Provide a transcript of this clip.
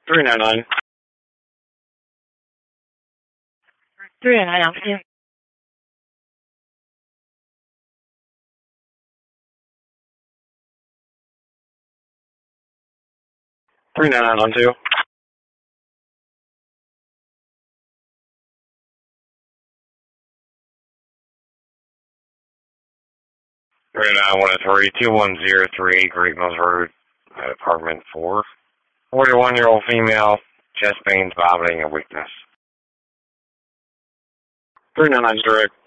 399. 399, I'll see you. 399 on 2. 391-2103 Great Mills Road, apartment 4. 41-year-old female, chest pains, vomiting, and weakness. 399's direct.